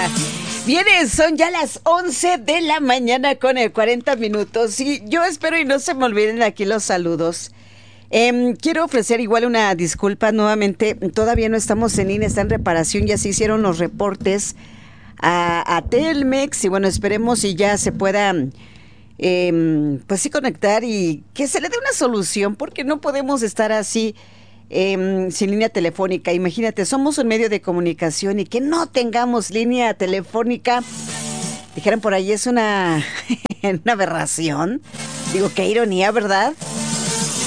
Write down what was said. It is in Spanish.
Bien, son ya las 11 de la mañana con 40 minutos y yo espero y no se me olviden aquí los saludos. Quiero ofrecer igual una disculpa nuevamente, todavía no estamos en línea, está en reparación, ya se hicieron los reportes a Telmex y bueno, esperemos y ya se pueda pues sí conectar y que se le dé una solución porque no podemos estar así sin línea telefónica. Imagínate, somos un medio de comunicación y que no tengamos línea telefónica, dijeran por ahí, es una, una aberración. Digo, qué ironía, ¿verdad?